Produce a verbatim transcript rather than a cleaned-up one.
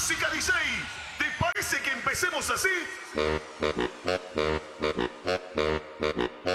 música, D J. ¿Te parece que empecemos así?